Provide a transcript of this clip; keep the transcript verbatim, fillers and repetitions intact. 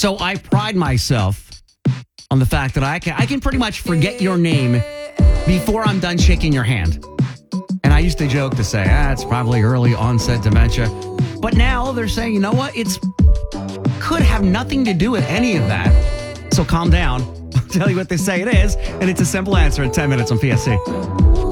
So I pride myself on the fact that I can, I can pretty much forget your name before I'm done shaking your hand. And I used to joke to say, ah, it's probably early onset dementia. But now they're saying, you know what? It's could have nothing to do with any of that. So calm down. I'll tell you what they say it is. And it's a simple answer in ten minutes on P S C.